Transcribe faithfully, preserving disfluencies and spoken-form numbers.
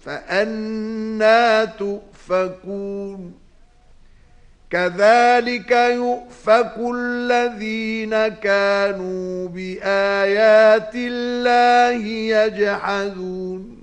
فأنى تؤفكون كذلك يؤفك الذين كانوا بآيات الله يجحدون